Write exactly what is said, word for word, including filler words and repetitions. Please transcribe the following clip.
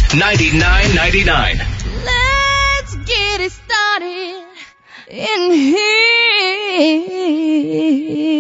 ninety-nine ninety-nine. Let's get it started in here.